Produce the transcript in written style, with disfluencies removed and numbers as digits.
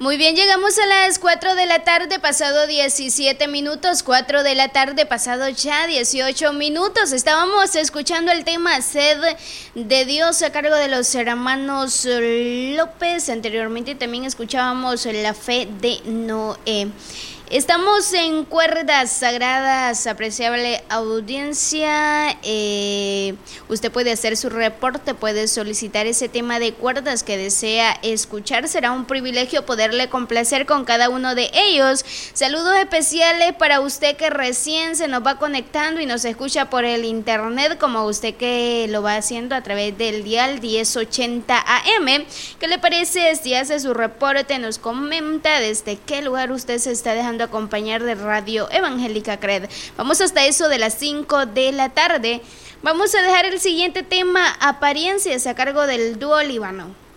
Muy bien, llegamos a las 4 de la tarde, pasado 17 minutos, 4 de la tarde, pasado ya 18 minutos. Estábamos escuchando el tema Sed de Dios a cargo de los hermanos López. Anteriormente también escuchábamos La Fe de Noé. Estamos en Cuerdas Sagradas, apreciable audiencia. Usted puede hacer su reporte, puede solicitar ese tema de cuerdas que desea escuchar. Será un privilegio poderle complacer con cada uno de ellos. Saludos especiales para usted que recién se nos va conectando y nos escucha por el internet, como usted que lo va haciendo a través del dial 1080 AM. ¿Qué le parece si hace su reporte? Nos comenta desde qué lugar usted se está dejando acompañar de Radio Evangélica CRED. Vamos hasta eso de las 5 de la tarde. Vamos a dejar el siguiente tema, Apariencias, a cargo del dúo Líbano.